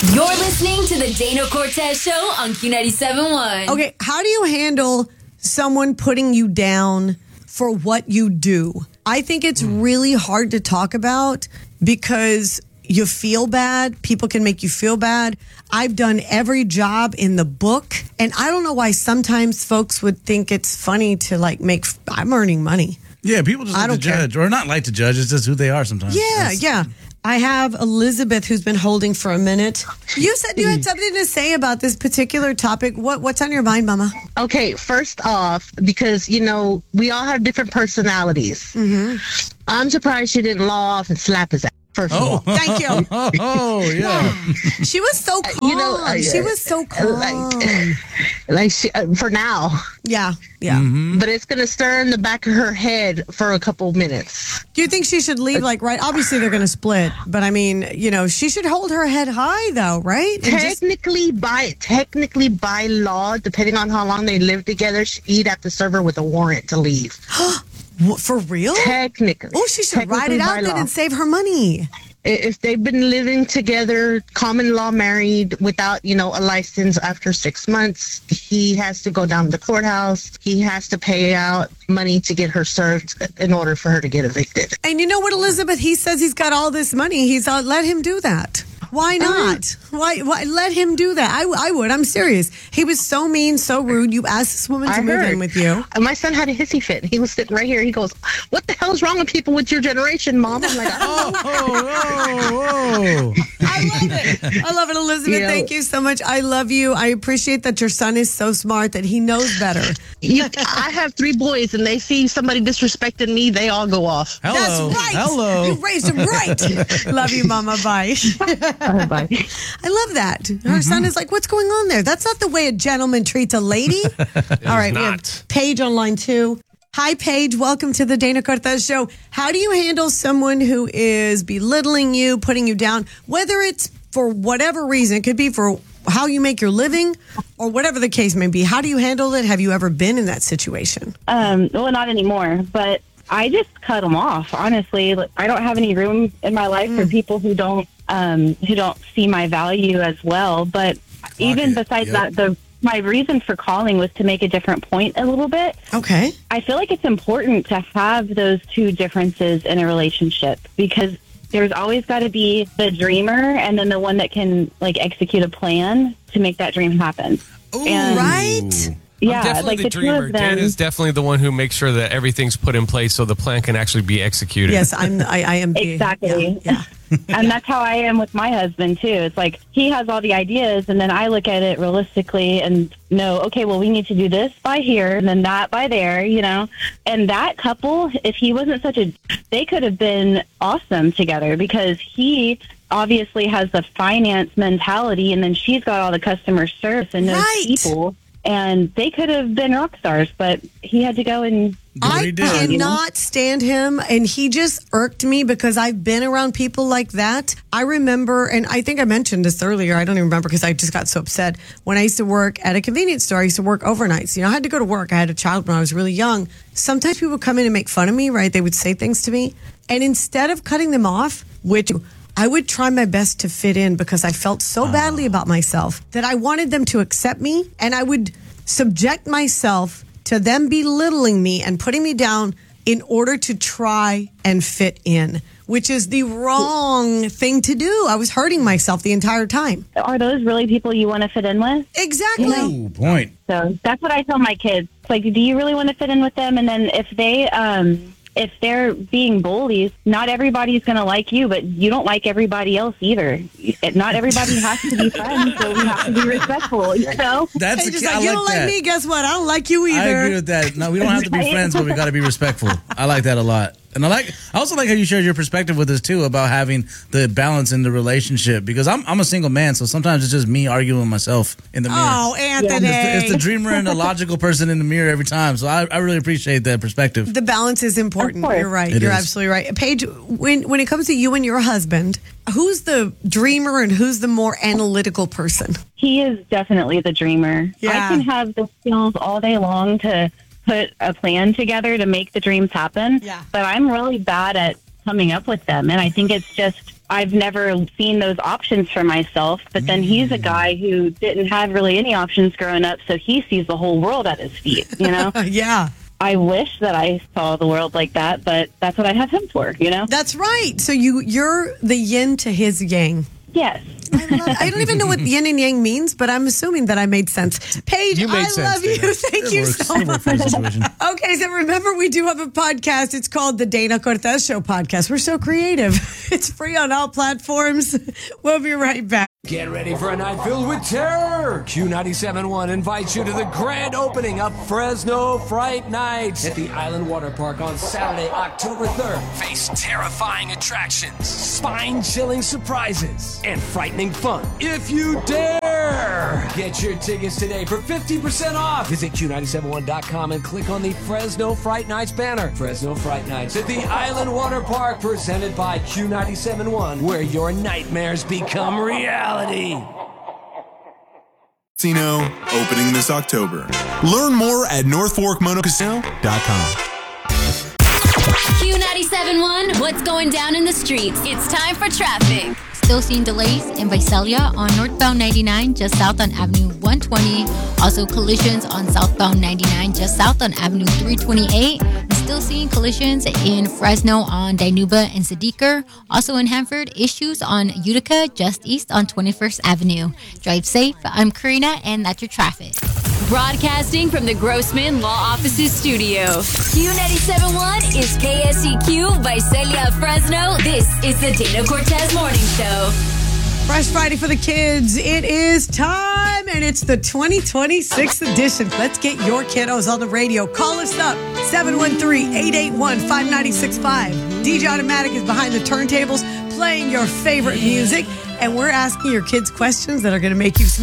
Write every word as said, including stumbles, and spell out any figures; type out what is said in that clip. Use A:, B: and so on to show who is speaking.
A: You're listening to the Dana Cortez Show on Q ninety-seven point one.
B: Okay, how do you handle someone putting you down for what you do? I think it's really hard to talk about because you feel bad. People can make you feel bad. I've done every job in the book, and I don't know why sometimes folks would think it's funny to like make, I'm earning money.
C: Yeah, people just
B: I
C: like to
B: don't care.
C: judge, or not like to judge. It's just who they are sometimes.
B: Yeah,
C: It's-
B: yeah. I have Elizabeth who's been holding for a minute. You said you had something to say about this particular topic. What What's on your mind, Mama?
D: Okay, first off, because, you know, we all have different personalities. Mm-hmm. I'm surprised she didn't law off and slap his ass, first of all.
B: Thank you.
C: Oh, yeah.
B: She was so calm.
D: You know, uh,
B: she was so calm.
D: Like, like she, uh, for now.
B: yeah, yeah.
C: Mm-hmm.
D: But it's going to stir in the back of her head for a couple minutes.
B: Do you think she should leave, like, right? Obviously, they're going to split. But, I mean, you know, she should hold her head high, though, right? And just-
D: Technically, by technically by law, depending on how long they live together, he'd have to serve her with a warrant to leave.
B: What, for real?
D: Technically.
B: Oh, she should write
D: Technically
B: it
D: by
B: out then
D: law.
B: and save her money.
D: If they've been living together, common law married, without, you know, a license after six months, he has to go down to the courthouse. He has to pay out money to get her served in order for her to get evicted.
B: And you know what, Elizabeth? He says he's got all this money. He's uh, let him do that. Why not? Why? Why let him do that? I, I would. I'm serious. He was so mean, so rude. You asked this woman to
D: I
B: move
D: heard.
B: in with you.
D: My son had a hissy fit. He was sitting right here. He goes, "What the hell's wrong with people with your generation, Mom?" I'm like,
C: Oh, oh, oh.
B: I love it. I love it, Elizabeth.
D: Yeah.
B: Thank you so much. I love you. I appreciate that your son is so smart that he knows better.
D: you, I have three boys, and they see somebody disrespecting me, they all go off.
C: Hello.
B: That's right.
C: Hello.
B: You raised him right. Love you, Mama. Bye.
D: Bye.
B: I love that. Her son is like, what's going on there? That's not the way a gentleman treats a lady. All right, we have
E: not.
B: Paige on line two. Hi, Paige. Welcome to the Dana Cortez Show. How do you handle someone who is belittling you, putting you down, whether it's for whatever reason? It could be for how you make your living or whatever the case may be. How do you handle it? Have you ever been in that situation?
F: Um, well, not anymore, but I just cut them off. Honestly, Like, I don't have any room in my life for people who don't um, who don't see my value as well. But even
C: it.
F: besides
C: Yep.
F: that, the my reason for calling was to make a different point a little bit.
B: Okay.
F: I feel like it's important to have those two differences in a relationship because there's always got to be the dreamer and then the one that can like execute a plan to make that dream happen.
C: Ooh.
F: And-
B: Right?
F: Yeah,
E: I'm definitely
F: like
E: the,
F: the two
E: dreamer.
F: of them.
E: Dan is definitely the one who makes sure that everything's put in place so the plan can actually be executed.
B: Yes, I'm. I, I am. the-
F: Exactly.
B: Yeah. yeah.
F: And that's how I am with my husband too. It's like he has all the ideas and then I look at it realistically and know, okay, well, we need to do this by here and then that by there, you know. And that couple, if he wasn't such a, they could have been awesome together because he obviously has the finance mentality and then she's got all the customer service and knows
B: Right.
F: people. And they could have been rock stars, but he had to go and
C: Do what
B: I
C: he did.
B: cannot stand him, and he just irked me because I've been around people like that. I remember, and I think I mentioned this earlier. I don't even remember because I just got so upset. When I used to work at a convenience store, I used to work overnights. You know, I had to go to work. I had a child when I was really young. Sometimes people would come in and make fun of me, right? They would say things to me. And instead of cutting them off, which I would try my best to fit in because I felt so badly about myself that I wanted them to accept me, and I would subject myself to them belittling me and putting me down in order to try and fit in, which is the wrong thing to do. I was hurting myself the entire time.
F: are those really people you want to fit in with?
B: Exactly.
C: Ooh, point.
F: So that's what I tell my kids. It's like, do you really want to fit in with them? And then if they, um, if they're being bullies, not everybody's going to like you, but you don't like everybody else either. Not everybody has to be friends, so we have to be respectful, you know?
C: That's
B: Hey,
C: a
B: just
C: key-
B: like,
C: I
B: you
C: like
B: don't like
C: that.
B: me, guess what? I don't like you either.
C: I agree with that. No, we don't have to be friends, but we got to be respectful. I like that a lot. And I like. I also like how you shared your perspective with us too about having the balance in the relationship because I'm I'm a single man, so sometimes it's just me arguing with myself in the mirror.
B: Oh, Anthony.
C: It's the, it's the dreamer and the logical person in the mirror every time. So I, I really appreciate that perspective.
B: The balance is important.
F: Of course.
B: You're right.
C: It
B: You're
C: is.
B: absolutely right. Paige, when when it comes to you and your husband, who's the dreamer and who's the more analytical person?
F: He is definitely the dreamer.
B: Yeah.
F: I can have the skills all day long to put a plan together to make the dreams happen.
B: Yeah.
F: But I'm really bad at coming up with them. And I think it's just I've never seen those options for myself. But then he's a guy who didn't have really any options growing up, so he sees the whole world at his feet, you know?
B: Yeah.
F: I wish that I saw the world like that, but that's what I have him for, you know?
B: That's right. So you, you're the yin to his yang.
F: Yes.
B: I, love, I don't even know what yin and yang means, but I'm assuming that I made sense. Paige,
E: You made
B: I
E: sense,
B: love you.
E: Dana.
B: Thank
C: It
B: you
C: works.
B: so
C: It works for the
B: much.
C: situation.
B: Okay, so remember, we do have a podcast. It's called the Dana Cortez Show podcast. We're so creative. It's free on all platforms. We'll be right back.
G: Get ready for a night filled with terror. Q ninety-seven point one invites you to the grand opening of Fresno Fright Nights at the Island Water Park on Saturday, October third. Face terrifying attractions, spine-chilling surprises, and frightening fun if you dare. Get your tickets today for fifty percent off. Visit Q nine seven one dot com and click on the Fresno Fright Nights banner. Fresno Fright Nights at the Island Water Park, presented by Q ninety-seven point one, where your nightmares become reality.
H: Casino opening this October. Learn more at north fork mono casino dot com.
A: Q ninety-seven point one, what's going down in the streets? It's time for traffic.
I: Still seeing delays in Visalia on northbound ninety-nine just south on Avenue one twenty. Also collisions on southbound ninety-nine just south on Avenue three twenty-eight. And still seeing collisions in Fresno on Dinuba and Sadiker. Also in Hanford, issues on Utica just east on twenty-first Avenue. Drive safe. I'm Karina, and that's your traffic.
A: Broadcasting from the Grossman Law Offices studio. Q ninety-seven point one is K S E Q, Visalia, Fresno. This is the Dana Cortez Morning Show.
B: Fresh Friday for the kids. It is time, and it's the twenty twenty-six edition. Let's get your kiddos on the radio. Call us up, seven one three, eight eight one, five nine six five. D J Automatic is behind the turntables playing your favorite music, and we're asking your kids questions that are going to make you smile.